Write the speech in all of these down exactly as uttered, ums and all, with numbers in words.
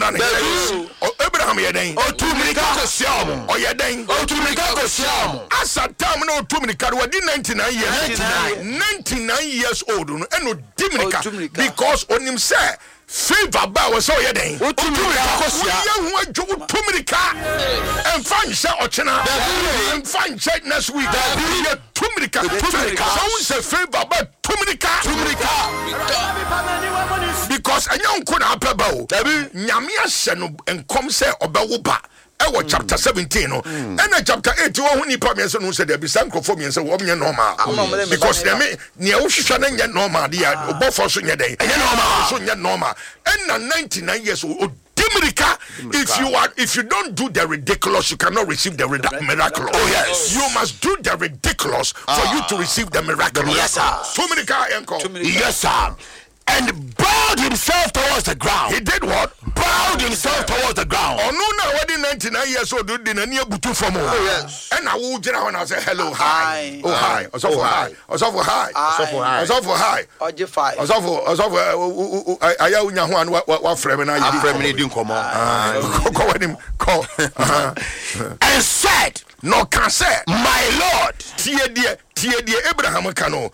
ne Abraham yeden otumika ko siam o yeden otumika ko siam asa time no otumika wadi ninety-nine years ninety-nine years old no eno dimika because onim say favor ba was so yeden otumika ko siam ye hu adwo otumika en fan sha ochena en fan check next week ye otumika otumika so say favor ba otumika otumika because anyon ko na apeba o nyame ahye no enkom say obewo ba ewo chapter seventeen no and chapter eight wo hu nipa me say no say there be sankofo me say wo me normal because dem ne wo hwehwa na nya normal dia obofo so nya den nya normal so nya normal and na ninety-nine years old Dimirika, if you are if you don't do the ridiculous, you cannot receive the miraculous. Oh yes, you must do the ridiculous for ah. you to receive the miraculous. Yes sir. Dimirika enko. Yes sir. And bowed himself towards the ground. He did what? Bowed himself towards the ground. Oh no, now what in ninety-nine years old did na near butu from home. Oh yes. And I will get when I say hello, hi. Oh hi. Also for hi. Also for hi. Also for hi. Also for hi. Oje five. Also for also for aya unya ho an wa frame na you frame ni din komo. Ah. Ko wa nim ko. And said, no can say, my Lord, tie die tie die Abraham kano.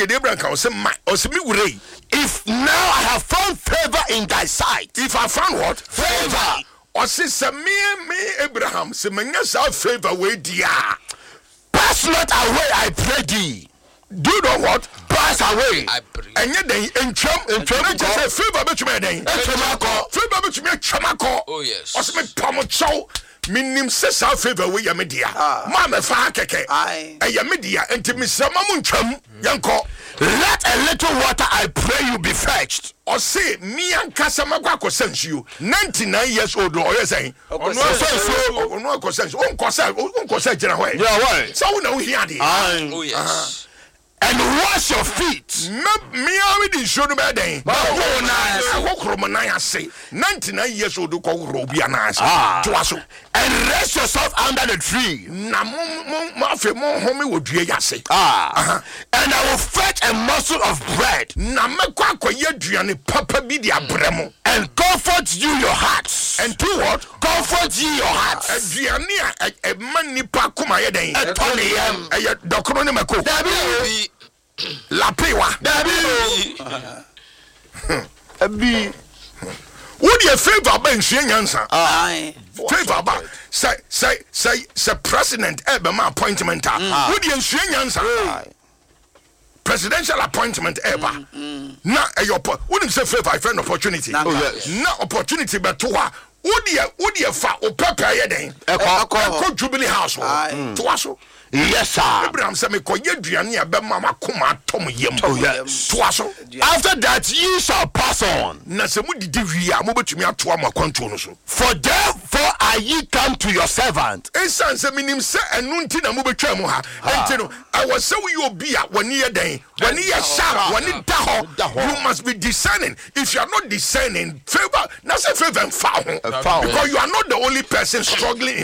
If now I have found favor in thy sight, if I found what? Favor. Or say me me Abraham, say me favor way dia. Pass not away, I pray thee. Do not what? Pass away. I pray. And yet they in chum in chum say favor bet me den. Favor bet me chamako. Oh yes. Or say me pamocho. Minim sesa favor we ya media ma me fa keke e ya media enti me sama muntwam yanko let a little water I pray you be fetched or say me ankasa magwa kosensuo ninety-nine years old or you saying ono so ono kosensuo on kosa on kosa jira ho yeah why so na wo hia de oh yes and wash your feet. Me already showed me that. Oh, nice. ninety-nine years old, ah. And rest yourself under the tree. Ah. And I will fetch a morsel of bread. And comfort you your hearts. And do what? Comfort you your hearts. La pewa Dabi Abi Would you favor ben nyansa ah favor ba say say say say president ebe ma appointment would you nyansa presidential appointment eba na e your would say favor friend opportunity oh yes na opportunity beto a would you would you fa o papa ye den e ko Jubilee House to aso. Yes, sir. Abraham said, "Me koye a be mama kuma tom yem." Oh yes. Twaso. After that, ye shall pass on. Na se mu didi wiya, mo betumi atoa mo akwanto no so. For therefore are ye come to your servant. Esan se minim se enu nti na mo betwa mo ha. Enti no, I was say we obi a wani ye den, wani ye sharp, wani da ho. You must be discerning. If you are not discerning, favor, na se favor fa ho. Because you are not the only person struggling in